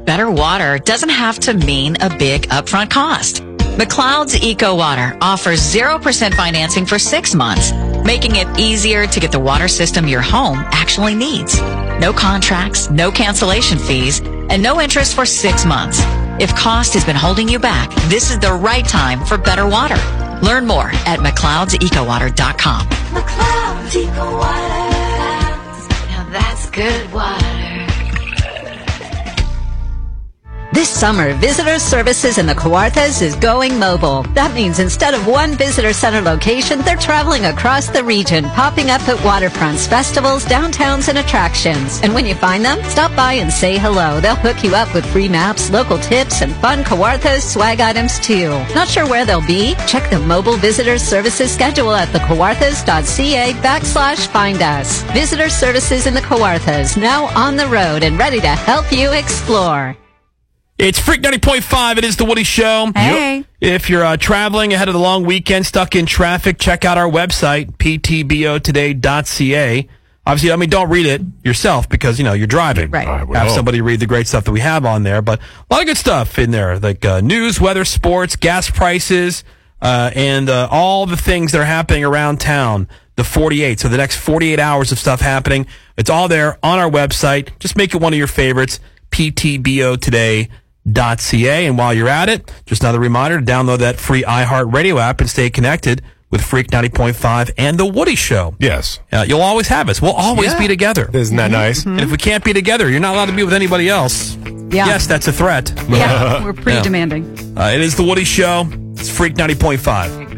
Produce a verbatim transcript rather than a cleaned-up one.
better water doesn't have to mean a big upfront cost. McLeod's Eco Water offers zero percent financing for six months, making it easier to get the water system your home actually needs. No contracts, no cancellation fees, and no interest for six months. If cost has been holding you back, this is the right time for better water. Learn more at McLeods Eco Water dot com. McLeod's Eco Water. Now that's good water. This summer, Visitor Services in the Kawarthas is going mobile. That means instead of one visitor center location, they're traveling across the region, popping up at waterfronts, festivals, downtowns, and attractions. And when you find them, stop by and say hello. They'll hook you up with free maps, local tips, and fun Kawarthas swag items too. Not sure where they'll be? Check the Mobile Visitor Services schedule at thecawarthas.ca backslash find us. Visitor Services in the Kawarthas, now on the road and ready to help you explore. It's Freak ninety point five. It is The Woody Show. Hey. If you're uh, traveling ahead of the long weekend, stuck in traffic, check out our website, p t b o today dot c a. Obviously, I mean, don't read it yourself because, you know, you're driving. Right. Have hope. somebody read the great stuff that we have on there. But a lot of good stuff in there, like uh, news, weather, sports, gas prices, uh, and uh, all the things that are happening around town. The forty-eight. So the next forty-eight hours of stuff happening. It's all there on our website. Just make it one of your favorites, p t b o today dot c a. And while you're at it, just another reminder to download that free iHeartRadio app and stay connected with Freak ninety point five and The Woody Show. Yes. Uh, you'll always have us. We'll always yeah. be together. Isn't that nice? And if we can't be together, you're not allowed to be with anybody else. Yeah. Yes, that's a threat. Yeah, we're pretty Yeah. demanding. Uh, it is The Woody Show. It's Freak ninety point five.